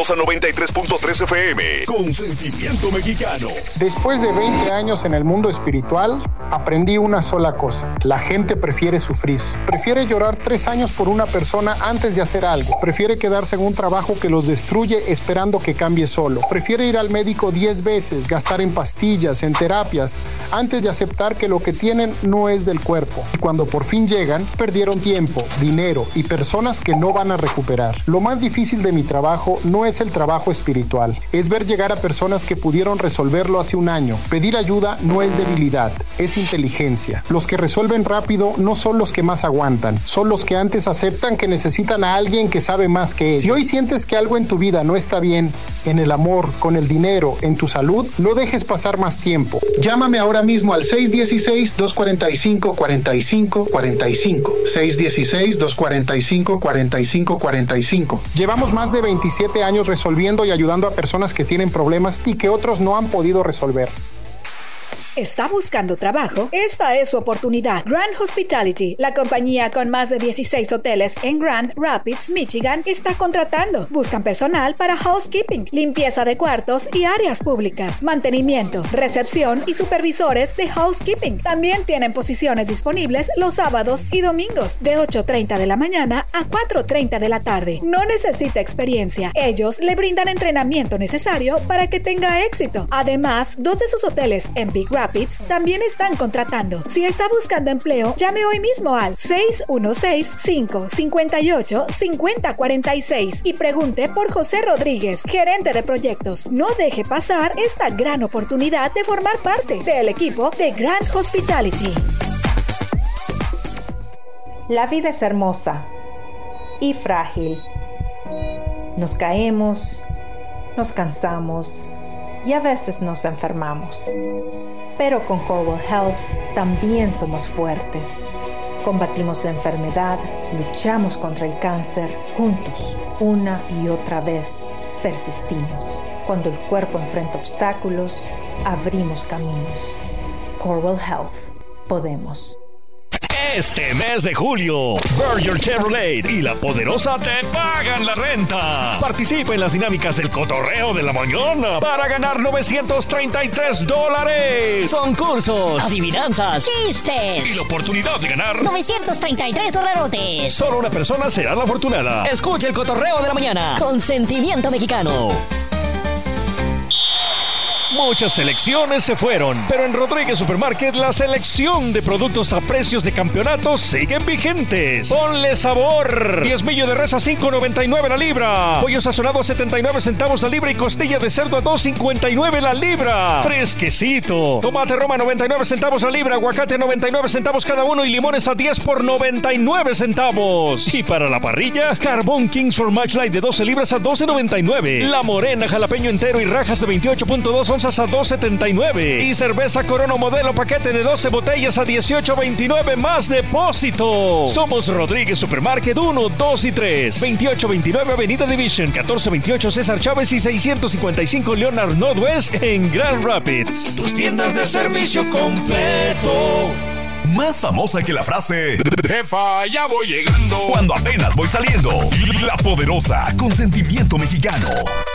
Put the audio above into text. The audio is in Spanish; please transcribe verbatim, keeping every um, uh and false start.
Poderosa noventa y tres punto tres F M. Con sentimiento mexicano. Después de veinte años en el mundo espiritual, aprendí una sola cosa. La gente prefiere sufrir. Prefiere llorar tres años por una persona antes de hacer algo. Prefiere quedarse en un trabajo que los destruye esperando que cambie solo. Prefiere ir al médico diez veces, gastar en pastillas, en terapias, antes de aceptar que lo que tienen no es del cuerpo. Y cuando por fin llegan, perdieron tiempo, dinero y personas que no van a recuperar. Lo más difícil de mi trabajo no es el trabajo espiritual. Es ver llegar a personas que pudieron resolverlo hace un año. Pedir ayuda no es debilidad, es inteligencia. Los que resuelven rápido no son los que más aguantan, son los que antes aceptan que necesitan a alguien que sabe más que ellos. Si hoy sientes que algo en tu vida no está bien, en el amor, con el dinero, en tu salud, no dejes pasar más tiempo. Llámame ahora mismo al seis uno seis, dos cuatro cinco, cuatro cinco cuatro cinco. seis uno seis, dos cuatro cinco, cuatro cinco cuatro cinco. Llevamos más de veintisiete años resolviendo y ayudando a personas que tienen problemas y que otros no han podido resolver. ¿Está buscando trabajo? Esta es su oportunidad. Grand Hospitality, la compañía con más de dieciséis hoteles en Grand Rapids, Michigan, está contratando. Buscan personal para housekeeping, limpieza de cuartos y áreas públicas, mantenimiento, recepción y supervisores de housekeeping. También tienen posiciones disponibles los sábados y domingos de ocho treinta de la mañana a cuatro treinta de la tarde. No necesita experiencia. Ellos le brindan entrenamiento necesario para que tenga éxito. Además, dos de sus hoteles en Big Rapids también están contratando. Si está buscando empleo, llame hoy mismo al seis uno seis, cinco cinco ocho, cinco cero cuatro seis y pregunte por José Rodríguez, gerente de proyectos. No deje pasar esta gran oportunidad de formar parte del equipo de Grand Hospitality. La vida es hermosa y frágil. Nos caemos, nos cansamos y a veces nos enfermamos. Pero con Corewell Health también somos fuertes. Combatimos la enfermedad, luchamos contra el cáncer, juntos, una y otra vez, persistimos. Cuando el cuerpo enfrenta obstáculos, abrimos caminos. Corewell Health, podemos. Este mes de julio, Berger Chevrolet y La Poderosa te pagan la renta. Participa en las dinámicas del cotorreo de la mañana para ganar novecientos treinta y tres dólares. Concursos, adivinanzas, chistes y la oportunidad de ganar novecientos treinta y tres dolarotes. Solo una persona será la afortunada. Escucha el cotorreo de la mañana con sentimiento mexicano. Muchas selecciones se fueron, pero en Rodríguez Supermarket la selección de productos a precios de campeonato siguen vigentes. Ponle sabor. Diezmillo de res a cinco noventa y nueve la libra. Pollo sazonado a setenta y nueve centavos la libra y costilla de cerdo a dos cincuenta y nueve la libra. Fresquecito. Tomate Roma noventa y nueve centavos la libra. Aguacate noventa y nueve centavos cada uno y limones a diez por noventa y nueve centavos. Y para la parrilla, carbón Kings for Match Light de doce libras a doce noventa y nueve. La morena jalapeño entero y rajas de veintiocho punto dos onzas a dos setenta y nueve y cerveza Corona modelo paquete de doce botellas a dieciocho veintinueve más depósito. Somos Rodríguez Supermarket uno, dos y tres, veintiocho veintinueve Avenida Division, catorce veintiocho César Chávez y seiscientos cincuenta y cinco Leonard Northwest en Grand Rapids. Tus tiendas de servicio completo. Más famosa que la frase jefa, ya voy llegando, cuando apenas voy saliendo. La Poderosa, con sentimiento mexicano.